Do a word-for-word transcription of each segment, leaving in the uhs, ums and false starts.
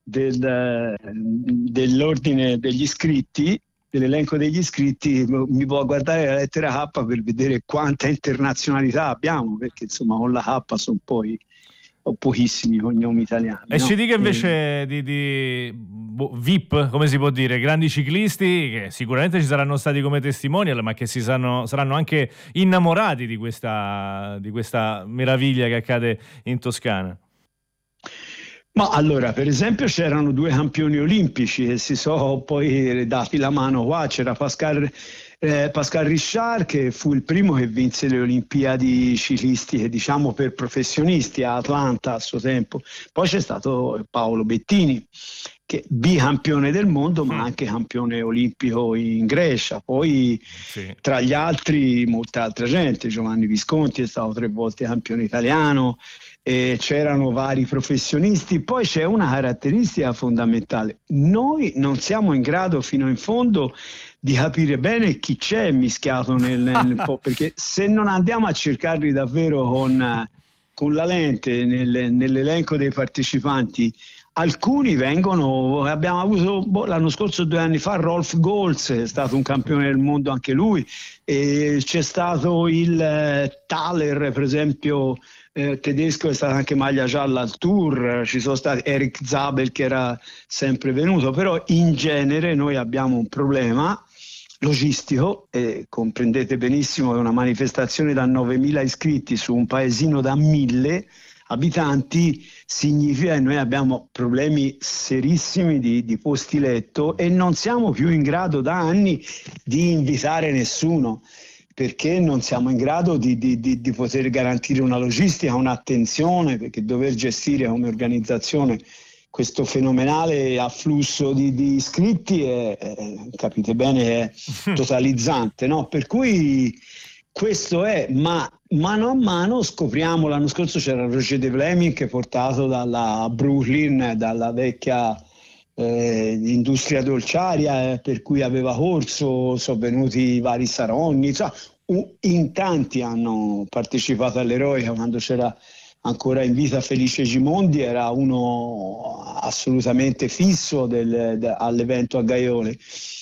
del, dell'ordine degli iscritti, dell'elenco degli iscritti, mi può guardare la lettera K per vedere quanta internazionalità abbiamo, perché insomma con la K sono poi ho pochissimi cognomi italiani. E no? ci dica invece e... di, di boh, V I P, come si può dire, grandi ciclisti che sicuramente ci saranno stati come testimonial, ma che si sanno, saranno anche innamorati di questa, di questa meraviglia che accade in Toscana. Ma allora, per esempio, c'erano due campioni olimpici e si sono poi dati la mano qua. C'era Pascal, eh, Pascal Richard, che fu il primo che vinse le Olimpiadi ciclistiche, diciamo per professionisti, a Atlanta a suo tempo. Poi c'è stato Paolo Bettini, che bicampione del mondo, ma anche campione olimpico in Grecia. Poi sì. Tra gli altri molta altra gente, Giovanni Visconti è stato tre volte campione italiano, e c'erano vari professionisti. Poi c'è una caratteristica fondamentale: noi non siamo in grado fino in fondo di capire bene chi c'è mischiato nel, nel po', perché se non andiamo a cercarli davvero con, con la lente nel, nell'elenco dei partecipanti, alcuni vengono, abbiamo avuto boh, l'anno scorso, due anni fa, Rolf Goltz, è stato un campione del mondo anche lui, e c'è stato il eh, Thaler, per esempio, eh, tedesco, è stato anche maglia gialla al Tour, ci sono stati Eric Zabel che era sempre venuto, però in genere noi abbiamo un problema logistico, e comprendete benissimo che una manifestazione da novemila iscritti su un paesino da mille abitanti significa che noi abbiamo problemi serissimi di, di posti letto, e non siamo più in grado da anni di invitare nessuno, perché non siamo in grado di, di, di, di poter garantire una logistica, un'attenzione, perché dover gestire come organizzazione questo fenomenale afflusso di, di iscritti è, è, capite bene, è totalizzante, no? Per cui questo è, ma mano a mano scopriamo. L'anno scorso c'era Roger De Vlaming, portato dalla Brooklyn, dalla vecchia eh, industria dolciaria, eh, per cui aveva corso, sono venuti vari Saronni, insomma, in tanti hanno partecipato all'Eroica quando c'era ancora in vita Felice Gimondi, era uno assolutamente fisso del, de, all'evento a Gaiole.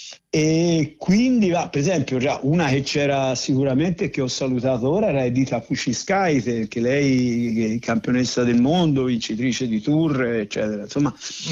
E quindi, per esempio, già una che c'era sicuramente, che ho salutato ora, era Edita Pucciskaite, che lei è campionessa del mondo, vincitrice di Tour, eccetera. Insomma,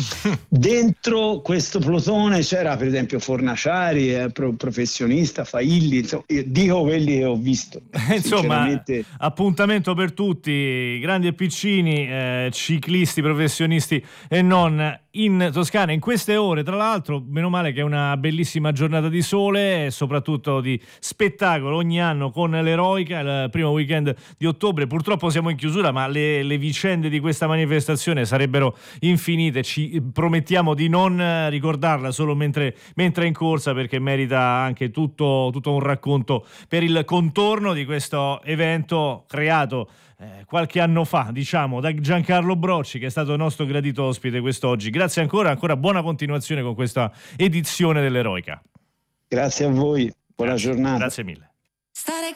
dentro questo plotone c'era per esempio Fornaciari, eh, pro- professionista, Failli, insomma, io dico quelli che ho visto. Insomma, appuntamento per tutti, grandi e piccini, eh, ciclisti, professionisti e non, in Toscana in queste ore. Tra l'altro, meno male che è una bellissima giornata di sole e soprattutto di spettacolo ogni anno con l'Eroica, il primo weekend di ottobre. Purtroppo siamo in chiusura, ma le, le vicende di questa manifestazione sarebbero infinite. Ci promettiamo di non ricordarla solo mentre, mentre è in corsa, perché merita anche tutto, tutto un racconto per il contorno di questo evento creato Eh, qualche anno fa, diciamo, da Giancarlo Brocci, che è stato il nostro gradito ospite quest'oggi. Grazie ancora, ancora buona continuazione con questa edizione dell'Eroica. Grazie a voi, buona Grazie. giornata. Grazie mille.